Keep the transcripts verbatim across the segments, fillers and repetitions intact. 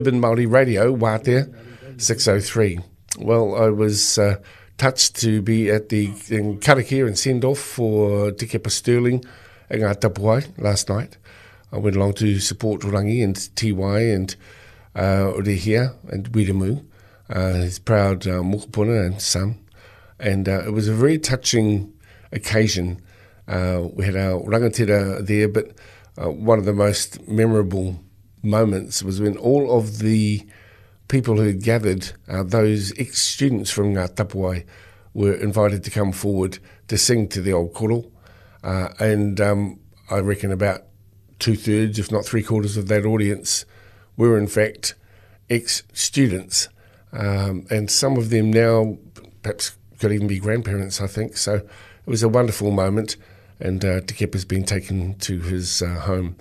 Urban Māori Radio, Wātea six oh three. Well, I was uh, touched to be at the in karakia and send-off for Te Kepa Sterling in Ngā Tapuai last night. I went along to support Rangi and T Y and uh, Orehia and Wiremu, uh, his proud uh, mokopuna and son. And uh, it was a very touching occasion. Uh, we had our rangatira there, but uh, one of the most memorable moments was when all of the people who had gathered, uh, those ex-students from Ngā Tapuai, were invited to come forward to sing to the old koro. Uh, and um, I reckon about two-thirds, if not three-quarters of that audience were in fact ex-students. Um, and some of them now perhaps could even be grandparents, I think. So it was a wonderful moment, and uh, Te Kepa's been taken to his uh, home,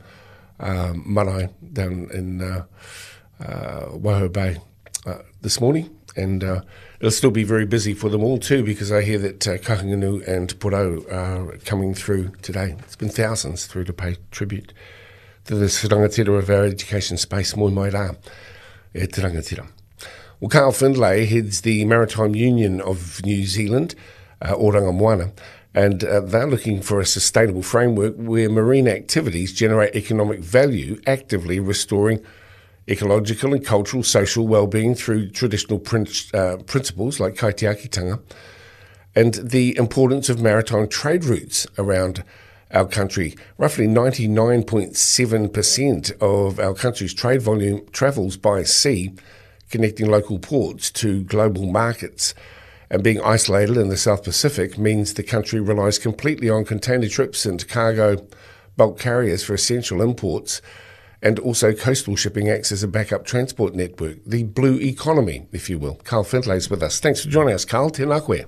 um, marae, down in uh, uh, Waiho Bay uh, this morning. And uh, it'll still be very busy for them all too, because I hear that uh, Kahungunu and Porou are coming through today. It's been thousands through to pay tribute to this rangatira of our education space, moi mai rā, e te rangatira. Well, Carl Findlay heads the Maritime Union of New Zealand, uh, Oranga Moana, and uh, they're looking for a sustainable framework where marine activities generate economic value, actively restoring ecological and cultural, social well-being through traditional prin- uh, principles like kaitiakitanga, and the importance of maritime trade routes around our country. Roughly ninety-nine point seven percent of our country's trade volume travels by sea, connecting local ports to global markets. And being isolated in the South Pacific means the country relies completely on container trips and cargo bulk carriers for essential imports, and also coastal shipping acts as a backup transport network, the blue economy, if you will. Carl Findlay's with us. Thanks for joining us, Carl. Tēnā koe.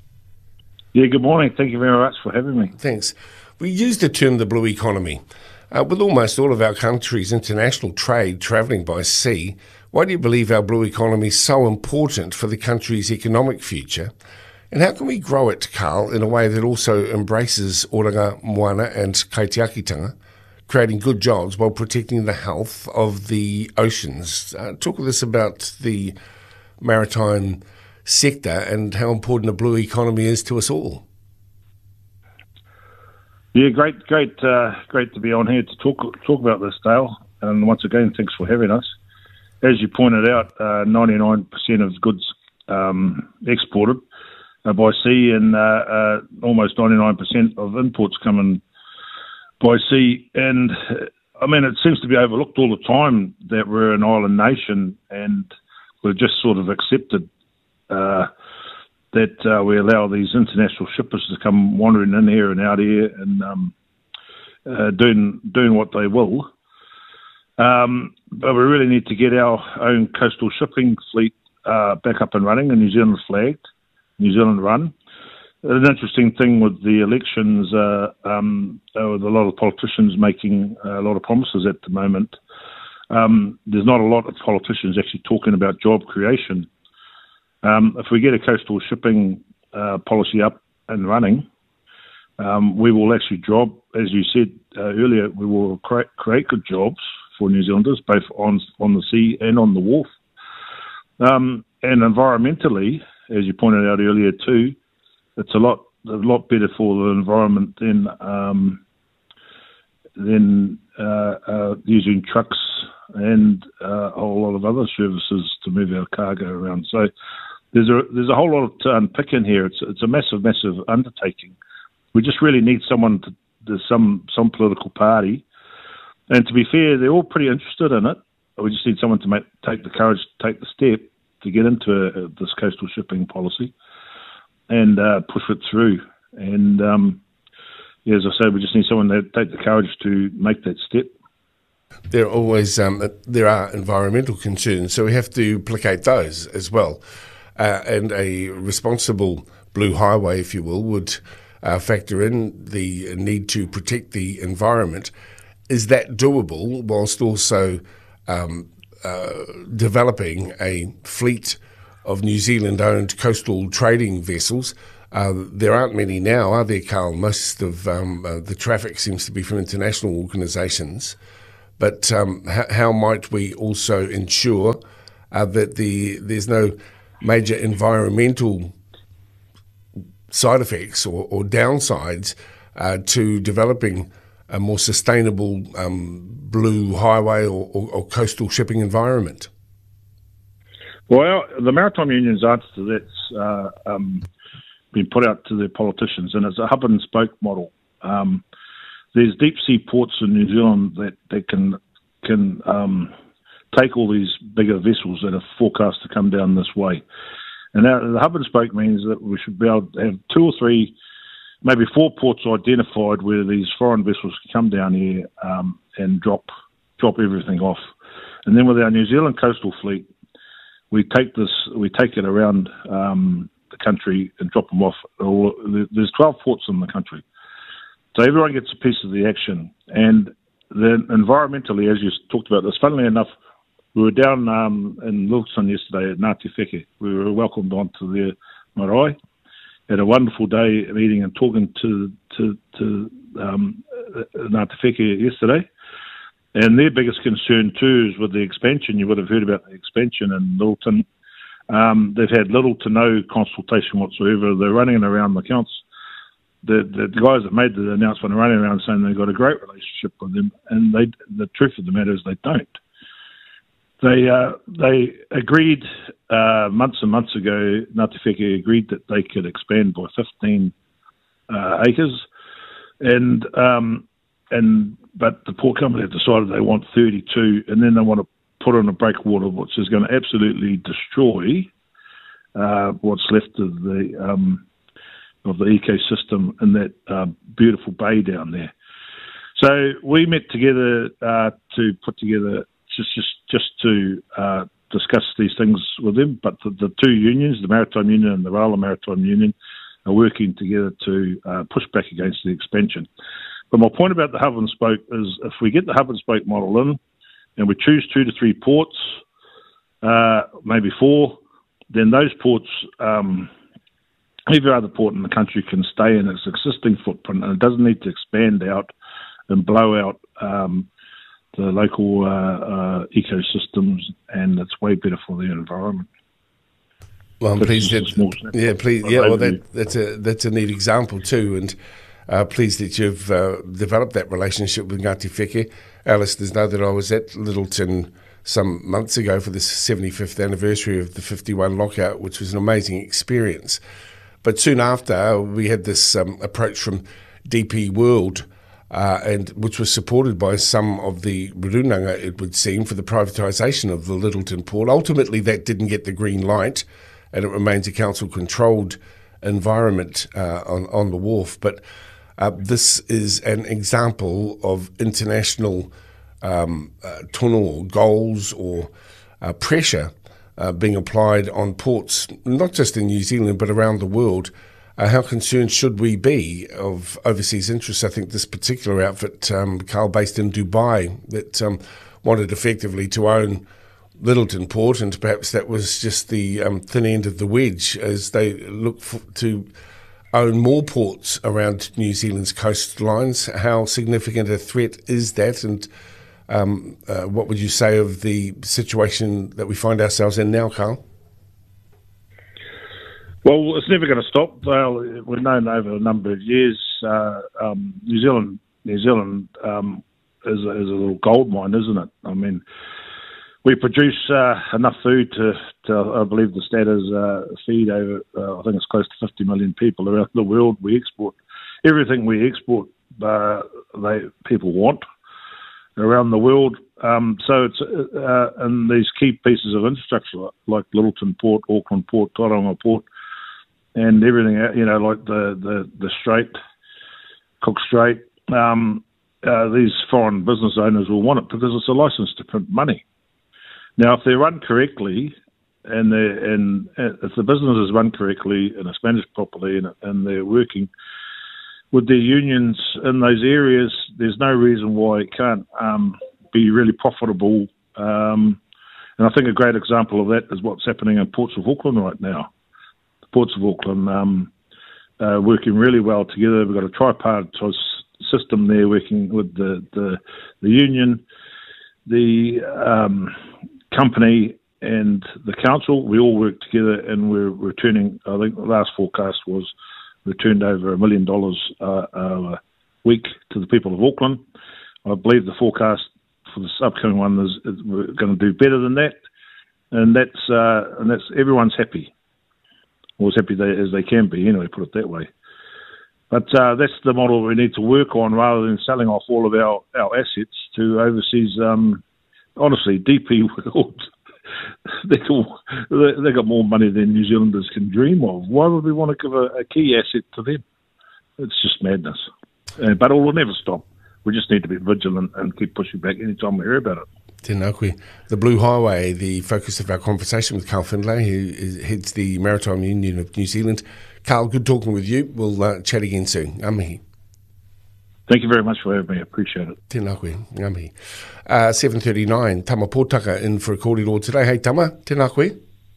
Yeah, good morning. Thank you very much for having me. Thanks. We use the term the blue economy. Uh, with almost all of our country's international trade travelling by sea, why do you believe our blue economy is so important for the country's economic future? And how can we grow it, Carl, in a way that also embraces oranga moana and kaitiakitanga, creating good jobs while protecting the health of the oceans? Uh, talk with us about the maritime sector and how important a blue economy is to us all. Yeah, great, great, uh, great to be on here to talk talk about this, Dale. And once again, thanks for having us. As you pointed out, uh, ninety-nine percent of goods um, exported uh, by sea, and uh, uh, almost ninety-nine percent of imports come in by sea. And uh, I mean, it seems to be overlooked all the time that we're an island nation, and we've just sort of accepted uh, that uh, we allow these international shippers to come wandering in here and out here and um, uh, doing doing what they will. Um, but we really need to get our own coastal shipping fleet uh, back up and running, and New Zealand flagged, New Zealand run. An interesting thing with the elections, uh, um, uh, with a lot of politicians making a lot of promises at the moment, um, there's not a lot of politicians actually talking about job creation. Um, if we get a coastal shipping uh, policy up and running, um, we will actually job, as you said uh, earlier, we will create, create good jobs for New Zealanders, both on on the sea and on the wharf. Um, and environmentally, as you pointed out earlier too, it's a lot a lot better for the environment than um, than uh, uh, using trucks and uh, a whole lot of other services to move our cargo around. So there's a there's a whole lot to unpick in here. It's it's a massive massive undertaking. We just really need someone to there's some some political party. And to be fair, they're all pretty interested in it. We just need someone to make, take the courage to take the step to get into uh, this coastal shipping policy and uh, push it through. And um, yeah, as I said, we just need someone to take the courage to make that step. There are always um, there are environmental concerns, so we have to placate those as well. Uh, and a responsible blue highway, if you will, would uh, factor in the need to protect the environment. Is that doable whilst also um, uh, developing a fleet of New Zealand-owned coastal trading vessels? Uh, there aren't many now, are there, Carl? Most of um, uh, the traffic seems to be from international organisations. but um, h- how might we also ensure uh, that the there's no major environmental side effects or, or downsides uh, to developing a more sustainable um, blue highway or, or, or coastal shipping environment? Well, the Maritime Union's answer to that's uh, um, been put out to their politicians, and it's a hub and spoke model. Um, there's deep sea ports in New Zealand that, that can can um, take all these bigger vessels that are forecast to come down this way. And now the hub and spoke means that we should be able to have two or three, maybe four ports identified where these foreign vessels can come down here um, and drop drop everything off. And then with our New Zealand coastal fleet, we take this, we take it around um, the country and drop them off. There's twelve ports in the country, so everyone gets a piece of the action. And then environmentally, as you talked about this, funnily enough, we were down um, in Littleton yesterday at Ngāti Wheke. We were welcomed onto their marae. Had a wonderful day meeting and talking to to, to um, Ngāti Wheke yesterday. And their biggest concern too is with the expansion. You would have heard about the expansion in Littleton. Um, they've had little to no consultation whatsoever. They're running around the council. The, the the guys that made the announcement are running around saying they've got a great relationship with them, and they the truth of the matter is they don't. They uh, they agreed uh, months and months ago. Ngāti Wheke agreed that they could expand by fifteen uh, acres, and um, and but the port company have decided they want thirty-two, and then they want to put on a breakwater, which is going to absolutely destroy uh, what's left of the um, of the ecosystem in that uh, beautiful bay down there. So we met together uh, to put together just just just to uh, discuss these things with them. But the, the two unions, the Maritime Union and the Rail Maritime Union, are working together to uh, push back against the expansion. But my point about the hub and spoke is if we get the hub and spoke model in and we choose two to three ports, uh, maybe four, then those ports, um, every other port in the country can stay in its existing footprint and it doesn't need to expand out and blow out um, the local uh, uh, ecosystems, and it's way better for the environment. Well, I'm pleased that, yeah, please, yeah. Well, that, that's a that's a neat example too, and uh, pleased that you've uh, developed that relationship with Ngāti Wheke. Our listeners know that I was at Littleton some months ago for the seventy-fifth anniversary of the fifty-one lockout, which was an amazing experience. But soon after, we had this um, approach from D P World, uh, and which was supported by some of the Rurunanga, it would seem, for the privatisation of the Littleton port. Ultimately, that didn't get the green light, and it remains a council-controlled environment uh, on, on the wharf. But uh, this is an example of international um, uh, tono or goals or uh, pressure uh, being applied on ports, not just in New Zealand, but around the world. Uh, how concerned should we be of overseas interests? I think this particular outfit, um, Carl, based in Dubai, that um, wanted effectively to own Littleton Port, and perhaps that was just the um, thin end of the wedge as they look for, to own more ports around New Zealand's coastlines. How significant a threat is that, and um, uh, what would you say of the situation that we find ourselves in now, Carl? Well, it's never going to stop. Well, we've known over a number of years. Uh, um, New Zealand, New Zealand um, is, a, is a little gold mine, isn't it? I mean, we produce uh, enough food to, to, I believe the stat is uh, feed over, uh, I think it's close to fifty million people around the world. We export everything we export. Uh, they people want around the world. Um, so it's uh, and these key pieces of infrastructure like Littleton Port, Auckland Port, Tauranga Port, and everything, you know, like the, the, the Strait, Cook Strait, um, uh, these foreign business owners will want it because it's a license to print money. Now, if they're run correctly, and they're, and if the business is run correctly and it's managed properly and, and they're working with their unions in those areas, there's no reason why it can't um, be really profitable. Um, and I think a great example of that is what's happening in Ports of Auckland right now. Ports of Auckland um, uh, working really well together. We've got a tripartite system there working with the, the, the union the um, company and the council, we all work together, and we're returning, I think the last forecast was returned over a million dollars uh, a week to the people of Auckland. I believe the forecast for this upcoming one is, is we're going to do better than that, and that's uh, and that's everyone's happy, or as happy they, as they can be anyway. Put it that way. But uh, that's the model we need to work on, rather than selling off all of our, our assets to overseas. Um, honestly, D P World, they they got more money than New Zealanders can dream of. Why would we want to give a, a key asset to them? It's just madness. Uh, but it will never stop. We just need to be vigilant and keep pushing back anytime we hear about it. Tēnā koe. The Blue Highway, the focus of our conversation with Carl Findlay, who is, heads the Maritime Union of New Zealand. Carl, good talking with you. We'll uh, chat again soon. Ngā mihi. Thank you very much for having me. I appreciate it. Tēnā koe. Ngā mihi. Uh, seven thirty-nine, Tama Pōtaka in for a kōrero today. Hey, Tama, tēnā koe.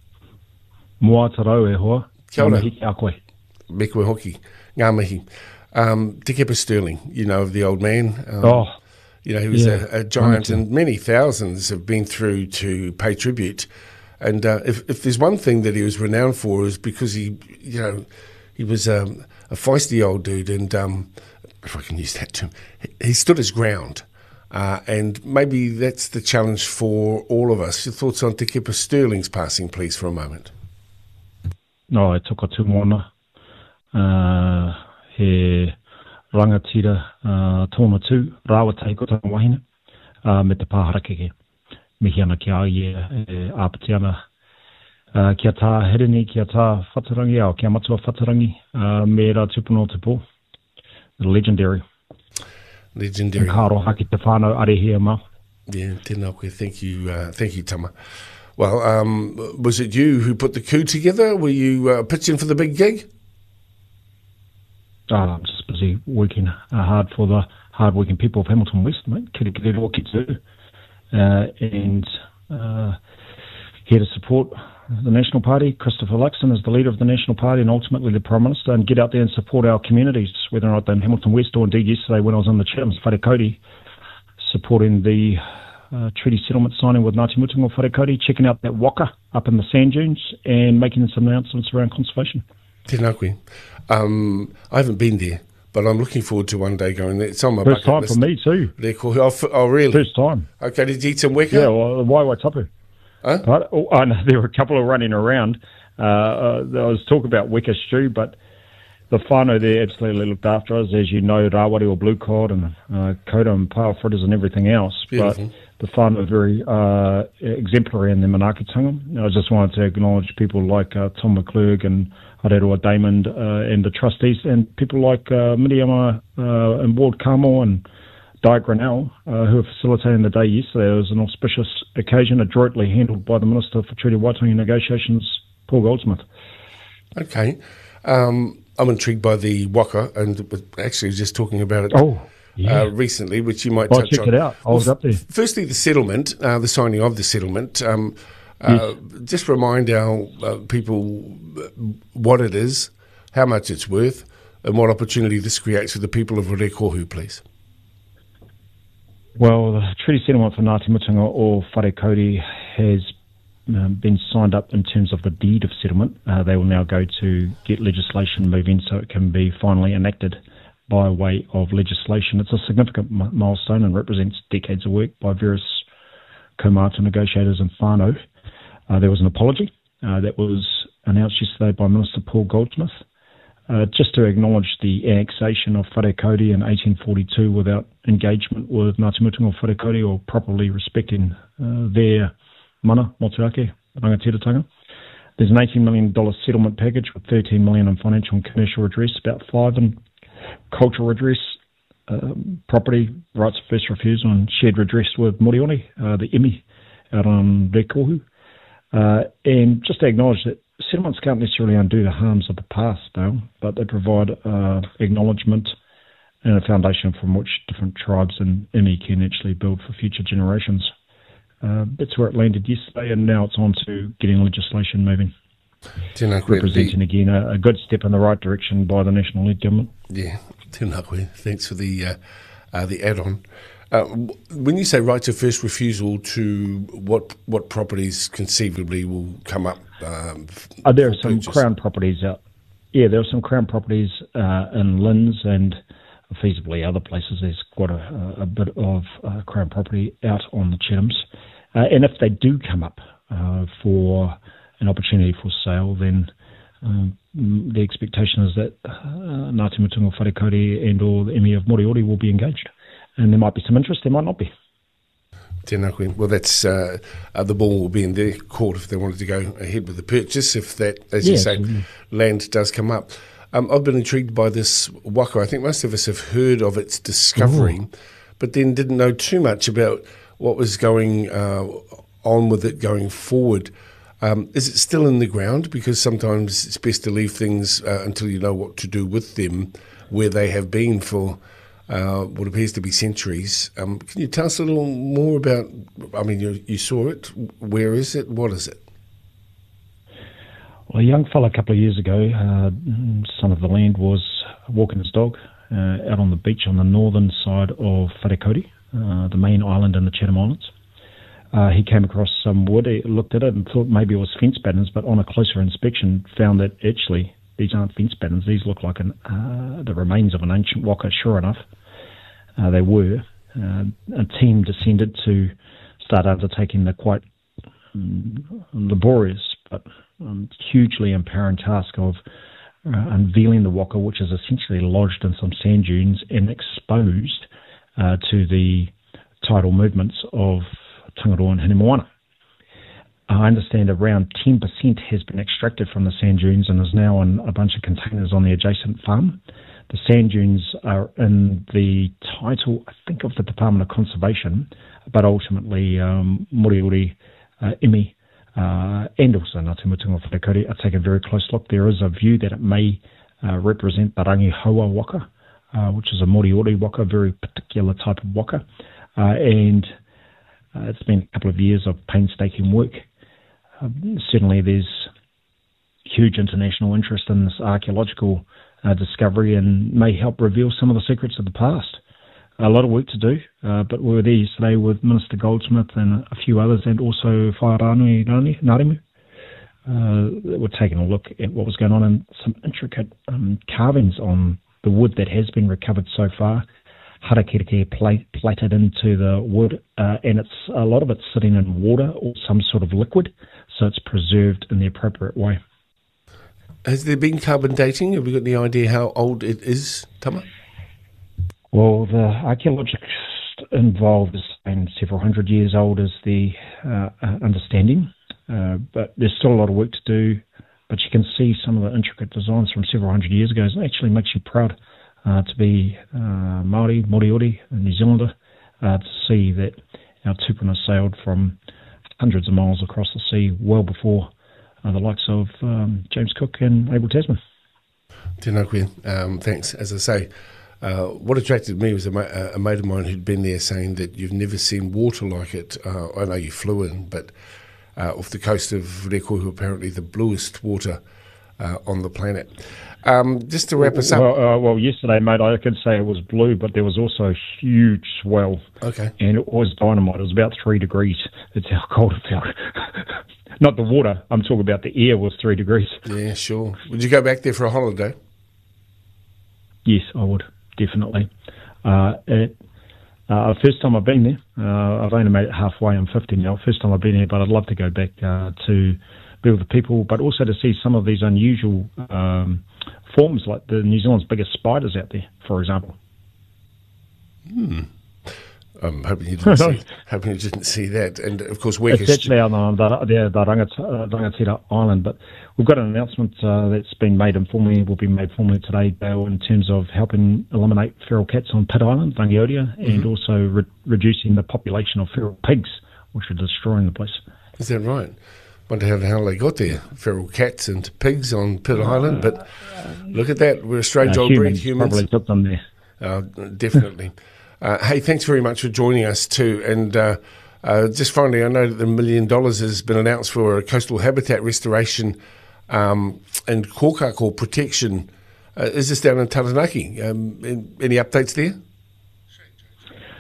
Moa tarau e hoa. Kia ora. Ngā mihi ki a koe. Me koe hoki. Ngā mihi. Um, Te Kepa Sterling, you know of the old man. Um, Oh. You know, he was Yeah, a, a giant, wonderful. and many thousands have been through to pay tribute. And uh, if, if there's one thing that he was renowned for, is because he, you know, he was um, a feisty old dude, and um, if I can use that term, he, he stood his ground. Uh, and maybe that's the challenge for all of us. Your thoughts on Te Kepa Sterling's passing, please, for a moment. No, e toka tū mona. Uh, he rangatira uh, tōna tū, rāwa teiko tanga wahine, uh, me te pāhara keke. Mihi ana ki a ia e āpiti ana uh, kia tā herini, kia tā whatarangi, au kia matua whatarangi, uh, me rā tupuna o te pō. Legendary. Legendary. Karo haki te whānau arehia mā. Yeah, tēnā koe. Thank you, uh, thank you, Tama. Well, um, was it you who put the coup together? Were you uh, pitching for the big gig? Oh, I'm just busy working uh, hard for the hard-working people of Hamilton West, mate. Kiri kiri roa ki tū. Uh, and uh, here to support the National Party. Christopher Luxon is the leader of the National Party and ultimately the Prime Minister, and get out there and support our communities, whether or not they're in Hamilton West, or indeed yesterday when I was in the Chathams, Wharekoti, supporting the uh, treaty settlement signing with Ngāti Mutunga Wharekoti, checking out that waka up in the sand dunes and making some announcements around conservation. Tēnā koe. Um, I haven't been there, but I'm looking forward to one day going there. It's on my First bucket time list. for me too. They're called, oh, f- oh, really? First time. Okay, did you eat some weka? Yeah, well, Waiwai Tapu. Huh? But, oh, I know there were a couple of running around. Uh, uh, there was talk about weka stew, but the whānau there absolutely looked after us. As you know, rawari or blue cod and uh, koda and pale fritters and everything else. Beautiful. But the whānau are very uh, exemplary in their manaakitanga. I just wanted to acknowledge people like uh, Tom McClurg and Hareroa Damon uh, and the trustees, and people like uh, Miriama uh, and Ward Carmel and Di Grinnell, uh, who were facilitating the day yesterday. It was an auspicious occasion, adroitly handled by the Minister for Treaty Waitangi Negotiations, Paul Goldsmith. Okay. Um, I'm intrigued by the waka, and actually just talking about it Oh, yeah. uh, recently, which you might Well, touch check on. it out. I was Well, up there. f- Firstly, the settlement, uh, the signing of the settlement. Um, uh, Just remind our uh, people uh, what it is, how much it's worth, and what opportunity this creates for the people of Rekohu, please. Well, the treaty settlement for Ngāti Mutunga or Wharekoti has um, been signed up in terms of the deed of settlement. Uh, they will now go to get legislation moving so it can be finally enacted by way of legislation. It's a significant m- milestone and represents decades of work by various kaumata negotiators and whānau. Uh, there was an apology uh, that was announced yesterday by Minister Paul Goldsmith, uh, just to acknowledge the annexation of Wharekoti in eighteen forty-two without engagement with Ngāti Mutunga Wharekoti or properly respecting uh, their mana, motuake, rangatiratanga. There's an eighteen million dollars settlement package with thirteen million dollars in financial and commercial redress, about five in cultural redress, um, property, rights of first refusal, and shared redress with Moriori, uh, the Imi, out on Rekohu. Uh, and just to acknowledge that settlements can't necessarily undo the harms of the past, though, but they provide uh, acknowledgement and a foundation from which different tribes in Imi can actually build for future generations. Uh, that's where it landed yesterday, and now it's on to getting legislation moving. Tēnā koe. Representing again a, a good step in the right direction by the National Lead Government. Yeah, tēnā koe. Thanks for the uh, uh, the add-on. Uh, when you say rights of first refusal, to what what properties conceivably will come up? Um, uh, there are some purchase? Crown properties out. Yeah, there are some Crown properties uh, in Linz and feasibly other places. There's quite a, a bit of uh, Crown property out on the Chathams. Uh, and if they do come up uh, for an opportunity for sale, then um, the expectation is that uh, Ngāti Mutunga Wharekauti and or the Emir of Moriori will be engaged. And there might be some interest, there might not be. Tēnā koe. Well, that's uh, uh, the ball will be in their court if they wanted to go ahead with the purchase, if that, as Yeah, you say, absolutely. land does come up. Um, I've been intrigued by this waka. I think most of us have heard of its discovery, Ooh. but then didn't know too much about what was going uh, on with it going forward. Um, is it still in the ground? Because sometimes it's best to leave things uh, until you know what to do with them, where they have been for uh, what appears to be centuries. Um, can you tell us a little more about, I mean, you, you saw it. Where is it? What is it? Well, a young fella a couple of years ago, uh, son of the land, was walking his dog uh, out on the beach on the northern side of Wharekauti, uh, the main island in the Chatham Islands. Uh, he came across some wood, he looked at it and thought maybe it was fence patterns, but on a closer inspection found that actually these aren't fence patterns, these look like an, uh, the remains of an ancient waka, sure enough. Uh, they were. Uh, a team descended to start undertaking the quite um, laborious but um, hugely empowering task of uh, unveiling the waka, which is essentially lodged in some sand dunes and exposed uh, to the tidal movements of Tangaroa and Hinemoana. I understand around ten percent has been extracted from the sand dunes and is now in a bunch of containers on the adjacent farm. The sand dunes are in the title, I think, of the Department of Conservation, but ultimately um, Moriori, uh, Imi, uh, and also Ngāti Mutunga Wharekauti are taking a very close look. There is a view that it may uh, represent the Rangi Hoa waka, uh, which is a Moriori waka, a very particular type of waka, uh, and uh, it's been a couple of years of painstaking work. Uh, certainly there's huge international interest in this archaeological uh, discovery and may help reveal some of the secrets of the past. A lot of work to do, uh, but we were there yesterday with Minister Goldsmith and a few others, and also Wharanui Narimu. Uh, we're taking a look at what was going on and some intricate um, carvings on the wood that has been recovered so far. Harakirike plate, plated into the wood, uh, and it's a lot of it's sitting in water or some sort of liquid, so it's preserved in the appropriate way. Has there been carbon dating? Have we got any idea how old it is, Tama? Well, the archaeologists involved is saying several hundred years old is the uh, understanding, uh, but there's still a lot of work to do. But you can see some of the intricate designs from several hundred years ago. It actually makes you proud uh, to be uh, Māori, Moriori, a New Zealander, uh, to see that our tupuna sailed from hundreds of miles across the sea well before uh, the likes of um, James Cook and Abel Tasman. Tēnā koe. Um, thanks. As I say, uh, what attracted me was a, ma- a mate of mine who'd been there saying that you've never seen water like it. Uh, I know you flew in, but uh, off the coast of Rekohu, apparently the bluest water uh, on the planet. Um, just to wrap us up. Well, uh, well, yesterday, mate, I could say it was blue, but there was also a huge swell. Okay. And it was dynamite. It was about three degrees. That's how cold it felt. Not the water. I'm talking about the air was three degrees. Yeah, sure. Would you go back there for a holiday? Yes, I would, definitely. Uh, it, uh, first time I've been there. Uh, I've only made it halfway. I'm fifty now. First time I've been there, but I'd love to go back uh, to be with the people, but also to see some of these unusual um, forms, like the New Zealand's biggest spiders out there, for example. Hmm. I'm hoping you didn't see, hoping you didn't see that. And of course, Weka it's actually on the, the, the Rangatira, Rangatira Island, but we've got an announcement uh, that's been made informally, will be made formally today, Dale, in terms of helping eliminate feral cats on Pitt Island, Rangiora, mm-hmm. and also re- reducing the population of feral pigs, which are destroying the place. Is that right? Wonder how the hell they got there. Feral cats and pigs on Pitt Island, but look at that. We're a strange uh, old humans, breed, humans. Probably took them there. Uh, definitely. uh, hey, thanks very much for joining us too. And uh, uh, just finally, I know that the million dollars has been announced for a coastal habitat restoration um, and kōkako protection. Uh, is this down in Taranaki? Um, any updates there?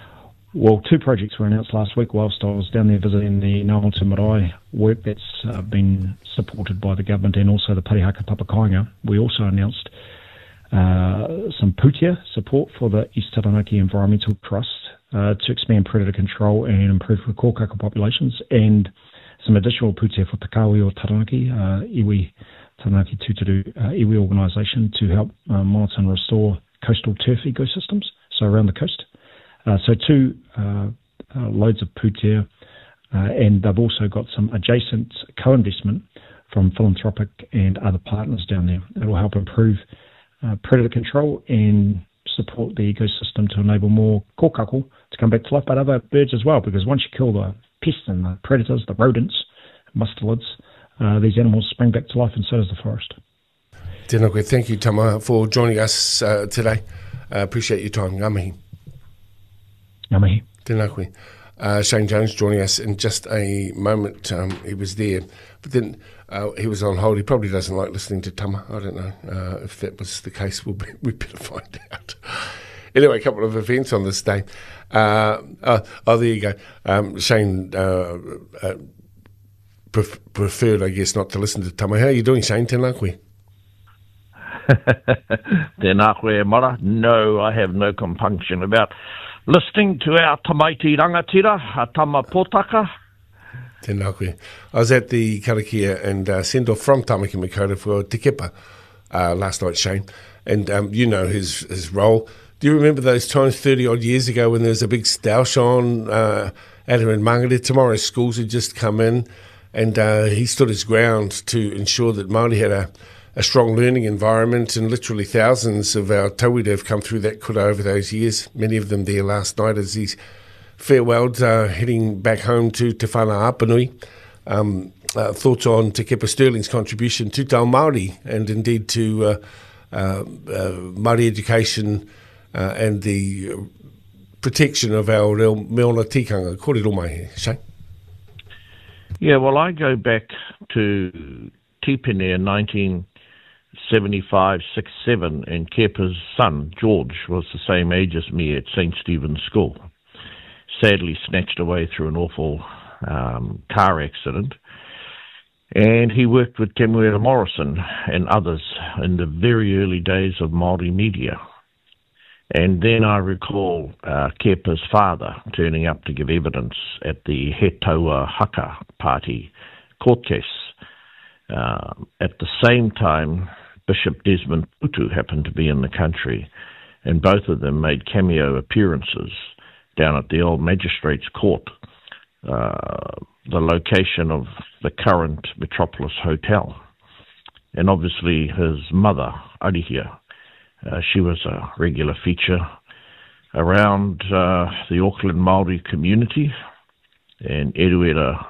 Well, two projects were announced last week whilst I was down there visiting the Ngāo Marae work that's uh, been supported by the government and also the Parihaka Papakainga. We also announced uh, some pūtea support for the East Taranaki Environmental Trust uh, to expand predator control and improve the kōkaka populations, and some additional pūtea for Te Kawi o Taranaki, uh, iwi Taranaki Tūturu uh, iwi organisation to help uh, monitor and restore coastal turf ecosystems, so around the coast. Uh, so two uh, uh, loads of pūtea, uh, and they've also got some adjacent co-investment from philanthropic and other partners down there. It will help improve uh, predator control and support the ecosystem to enable more kōkako to come back to life, but other birds as well, because once you kill the pests and the predators, the rodents, mustelids, uh, these animals spring back to life, and so does the forest. Tēnā koe. Thank you, Tama, for joining us uh, today. Uh, appreciate your time. Ngā mihi. Ngā mihi. Tēnā koe. Uh, Shane Jones joining us in just a moment. Um, he was there, but then uh, he was on hold. He probably doesn't like listening to Tama. I don't know uh, if that was the case. We'll be, we better find out. Anyway, a couple of events on this day. Uh, uh, oh, there you go. Um, Shane uh, uh, pref- preferred, I guess, not to listen to Tama. How are you doing, Shane? Tēnā koe. Tēnā koe, Mara. No, I have no compunction about listening to our tamaiti rangatira, a tama pōtaka. Tēnā koe. I was at the karakia and uh, sent off from Tamaki Makaurau for Te Kepa uh, last night, Shane. And um, you know his, his role. Do you remember those times thirty-odd years ago when there was a big stoush on uh, at her in Mangere? Tomorrow's schools had just come in, and uh, he stood his ground to ensure that Māori had a, a strong learning environment, and literally thousands of our tauira have come through that kura over those years, many of them there last night as he's farewelled, uh, heading back home to Te Whana Apanui. Um, uh, thoughts on Te Kepa Sterling's contribution to Tau Māori, and indeed to uh, uh, uh, Māori education Uh, and the protection of our reo meona tikanga. Kōrero mai he, Shane? Yeah, well, I go back to Tipene in nineteen seventy-five, six, seven, and Kepa's son, George, was the same age as me at Saint Stephen's School. Sadly snatched away through an awful um, car accident. And he worked with Temuera Morrison and others in the very early days of Māori media. And then I recall uh, Kepa's father turning up to give evidence at the He Taua Haka Party court case. Uh, at the same time, Bishop Desmond Tutu happened to be in the country, and both of them made cameo appearances down at the old magistrates' court, uh, the location of the current Metropolis Hotel. And obviously his mother, Arihia, Uh, she was a regular feature around uh, the Auckland Māori community, and Eruera,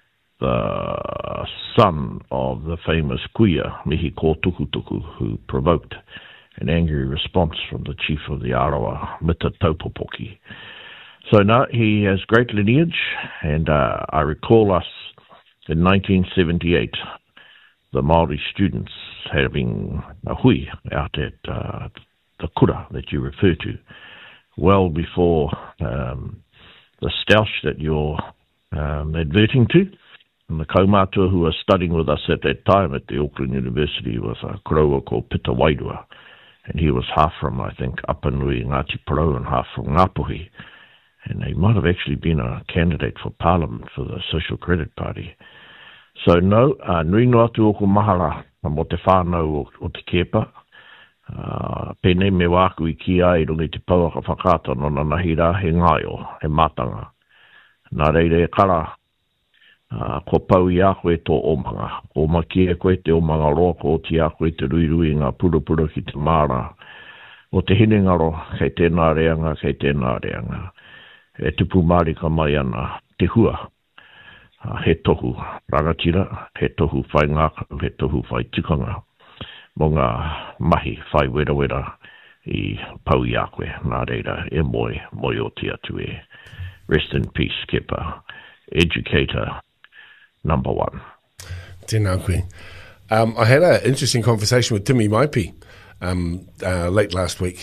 the son of the famous kuia, Mihi Kōtukutuku, who provoked an angry response from the chief of the Arawa, Mita Taupopoki. So no, he has great lineage, and uh, I recall us in nineteen seventy-eight, the Māori students having a hui out at uh, the kura that you refer to, well before um, the stoush that you're um, adverting to. And the kaumātua who was studying with us at that time at the Auckland University was a kuraua called Pita Wairua, and he was half from, I think, Apanui, Ngāti Porou, and half from Ngāpuhi. And he might have actually been a candidate for Parliament for the Social Credit Party. So no, uh, nui no atu o ko mahara mo te whānau o, o te Kepa. Uh, pēnei me wāku I ki ai rungi te pauaka whakata no na nahi rā he ngaio, he mātanga. Nā reire e kara, uh, ko pau I a koe tō omanga. Ko maki e koe te omanga roa ko ti a koe te ruirui ngā purupura ki te māra. O te hinengaro, kei tēnā reanga, kei tēnā reanga. E tupu marika mai ana te hua. Uh, he tohu rangatira, he tohu whai ngāka, he tohu whai tikanga, mō ngā mahi whai wera wera I pau I a koe, nā reira, e moi, moi o te atu e. Rest in peace, Kepa. Educator, number one. Tēnā koe. Um, I had an interesting conversation with Timi Maipi um, uh, late last week.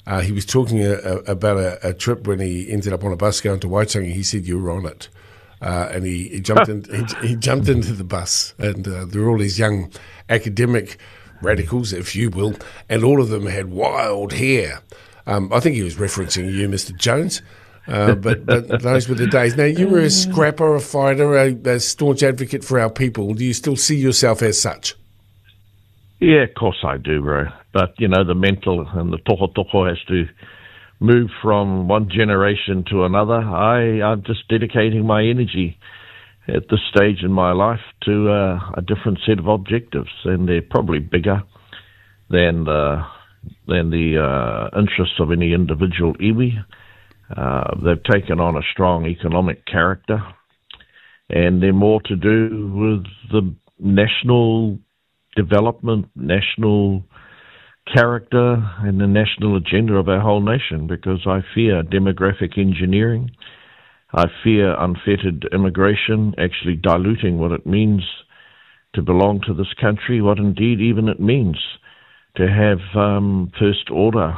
Uh, he was talking a, a, about a, a trip when he ended up on a bus going to Waitangi. He said you were on it, uh, and he, he jumped in, he, he jumped into the bus, and uh, there were all these young academic radicals, if you will, and all of them had wild hair. Um, I think he was referencing you, Mister Jones. Uh, but, but those were the days. Now, you were a scrapper, a fighter, a, a staunch advocate for our people. Do you still see yourself as such? Yeah, of course I do, bro. But, you know, the mental and the toho toho has to move from one generation to another. I, I'm just dedicating my energy at this stage in my life to uh, a different set of objectives, and they're probably bigger than the, than the uh, interests of any individual iwi. Uh, they've taken on a strong economic character, and they're more to do with the national development, national character, and the national agenda of our whole nation, because I fear demographic engineering. I fear unfettered immigration, actually diluting what it means to belong to this country, what indeed even it means to have um, first order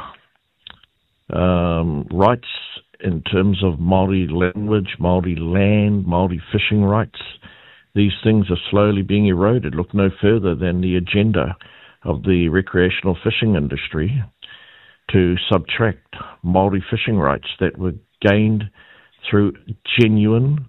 um, rights in terms of Māori language, Māori land, Māori fishing rights. These things are slowly being eroded. Look no further than the agenda of the recreational fishing industry to subtract Māori fishing rights that were gained through genuine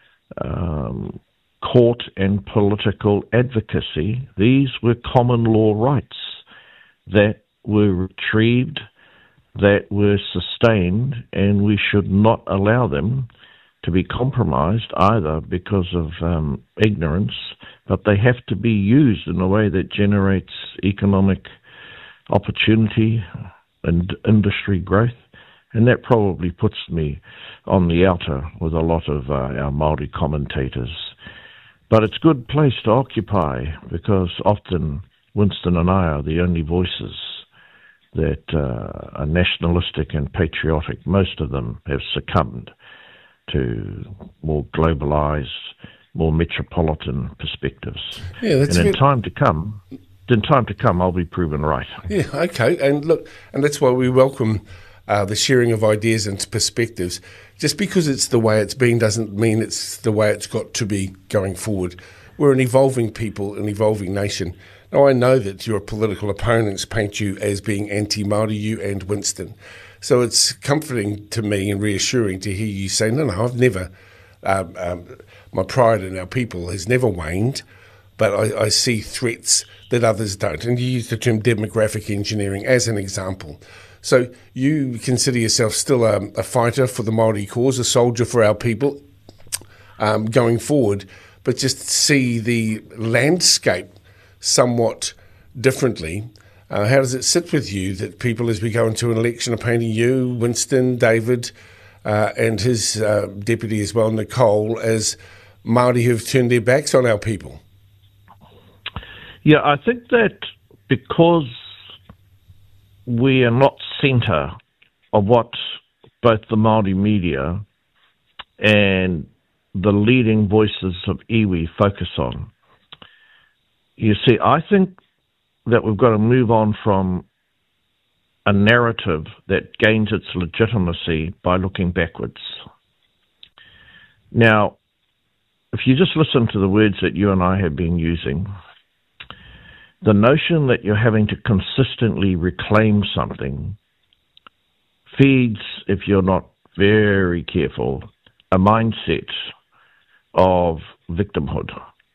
um, court and political advocacy. These were common law rights that were retrieved, that were sustained, and we should not allow them to be compromised either because of um, ignorance, but they have to be used in a way that generates economic opportunity and industry growth. And that probably puts me on the outer with a lot of uh, our Māori commentators. But it's a good place to occupy, because often Winston and I are the only voices that uh, are nationalistic and patriotic. Most of them have succumbed to more globalized, more metropolitan perspectives. Yeah, that's and in fair. time to come, in time to come, I'll be proven right. Yeah, okay. And look, and that's why we welcome uh, the sharing of ideas and perspectives. Just because it's the way it's been doesn't mean it's the way it's got to be going forward. We're an evolving people, an evolving nation. Now, I know that your political opponents paint you as being anti-Māori, you and Winston. So it's comforting to me and reassuring to hear you say, no, no, I've never, um, um, my pride in our people has never waned, but I, I see threats that others don't. And you use the term demographic engineering as an example. So you consider yourself still a, a fighter for the Māori cause, a soldier for our people um, going forward, but just see the landscape somewhat differently. Uh, how does it sit with you that people, as we go into an election, are painting you, Winston, David, uh, and his uh, deputy as well, Nicole, as Māori who have turned their backs on our people? Yeah, I think that because we are not centre of what both the Māori media and the leading voices of iwi focus on, you see, I think that we've got to move on from a narrative that gains its legitimacy by looking backwards. Now, if you just listen to the words that you and I have been using, the notion that you're having to consistently reclaim something feeds, if you're not very careful, a mindset of victimhood.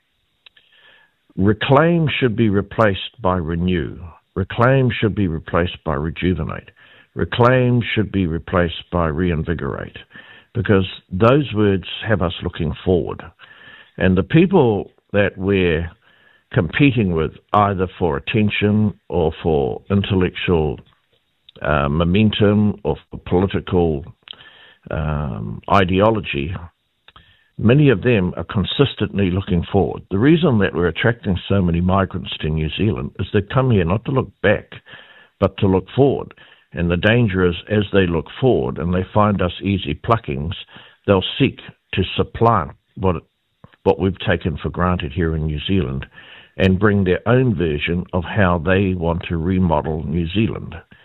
Reclaim should be replaced by renew. Reclaim should be replaced by rejuvenate. Reclaim should be replaced by reinvigorate, because those words have us looking forward. And the people that we're competing with, either for attention or for intellectual uh, momentum or for political um, ideology, many of them are consistently looking forward. The reason that we're attracting so many migrants to New Zealand is they come here not to look back, but to look forward. And the danger is, as they look forward and they find us easy pluckings, they'll seek to supplant what what we've taken for granted here in New Zealand and bring their own version of how they want to remodel New Zealand.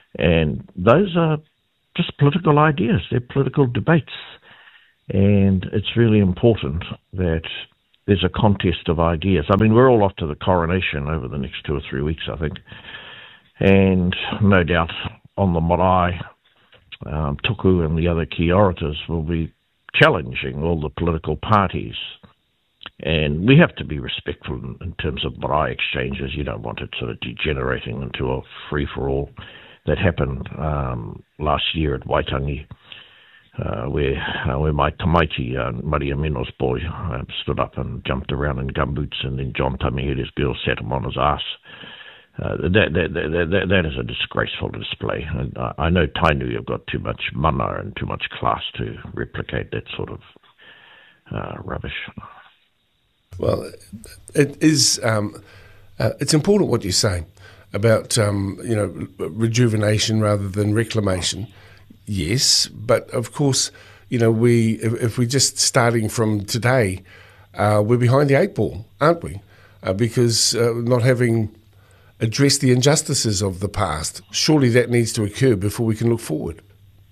And those are just political ideas. They're political debates. And it's really important that there's a contest of ideas. I mean, we're all off to the coronation over the next two or three weeks, I think. And no doubt on the marae, um, Tuku and the other key orators will be challenging all the political parties. And we have to be respectful in, in terms of marae exchanges. You don't want it sort of degenerating into a free-for-all that happened um, last year at Waitangi, uh, where uh, where my tamaiti, uh, Maria Mino's boy, uh, stood up and jumped around in gumboots, and then John Tamihere's girl sat him on his ass. Uh, that, that, that, that, that is a disgraceful display. And I, I know Tainui have got too much mana and too much class to replicate that sort of uh, rubbish. Well, it is. Um, uh, it's important what you're saying about um, you know rejuvenation rather than reclamation. Yes, but of course, you know we if, if we're just starting from today, uh, we're behind the eight ball, aren't we? Uh, because uh, not having addressed the injustices of the past, surely that needs to occur before we can look forward.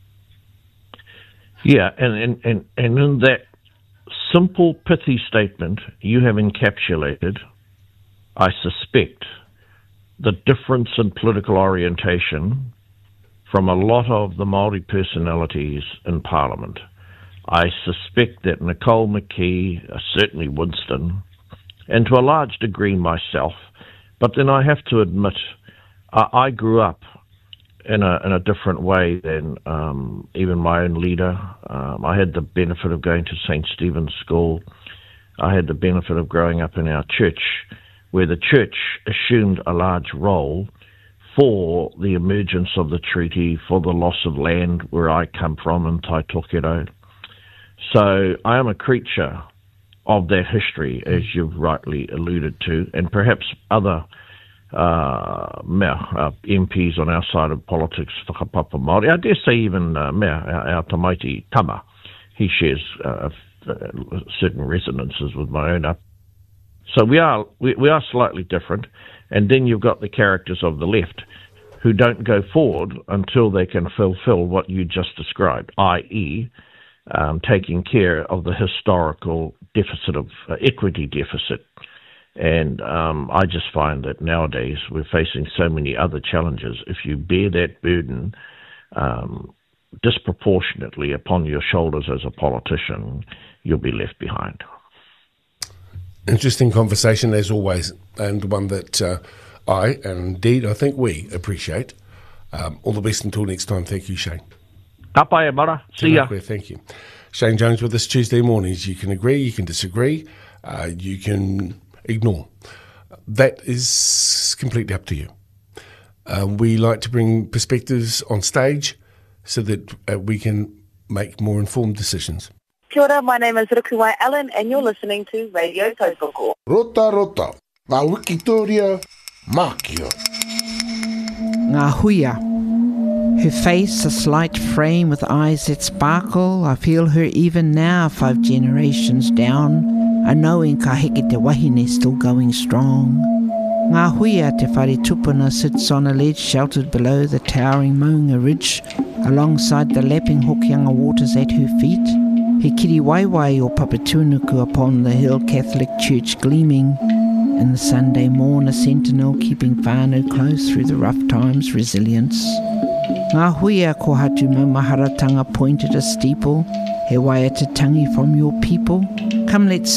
Yeah, and and and, and in that simple, pithy statement, you have encapsulated, I suspect, the difference in political orientation from a lot of the Māori personalities in Parliament. I suspect that Nicole McKee, uh, certainly Winston, and to a large degree myself, but then I have to admit, I, I grew up in a in a different way than um, even my own leader. Um, I had the benefit of going to Saint Stephen's School. I had the benefit of growing up in our church, where the church assumed a large role for the emergence of the treaty, for the loss of land where I come from in Tai Tokerau. So I am a creature of that history, as you've rightly alluded to, and perhaps other uh, mea, uh, M Ps on our side of politics, whakapapa Māori. I dare say even uh, mea, our, our tamaiti Tama, he shares uh, certain resonances with my own up. So we are we, we are slightly different, and then you've got the characters of the left who don't go forward until they can fulfill what you just described, that is, um, taking care of the historical deficit of uh, equity deficit. And um, I just find that nowadays we're facing so many other challenges. If you bear that burden um, disproportionately upon your shoulders as a politician, you'll be left behind. Interesting conversation as always, and one that uh, I, and indeed I think we, appreciate. Um, all the best until next time. Thank you, Shane. Tapai e mara. See ya. Thank you. Shane Jones with us Tuesday mornings. You can agree, you can disagree, uh, you can ignore. That is completely up to you. Uh, we like to bring perspectives on stage so that uh, we can make more informed decisions. Kia ora, my name is Rukuwai Allen and you're listening to Radio Tautoko. Rota rota, ngā Wikitoria, Mākia. Ngā huia. Her face a slight frame with eyes that sparkle. I feel her even now, five generations down. I know in ka heke te wahine still going strong. Ngā huia te whare tupuna sits on a ledge sheltered below the towering Maunga Ridge, alongside the lapping Hokianga waters at her feet. He kiri waiwai o Papatūnuku upon the hill, Catholic Church gleaming. In the Sunday morn, a sentinel keeping whānau close through the rough times, resilience. Ngā huia ko hatu maumaharatanga pointed a steeple, he waia te tangi from your people. Come let's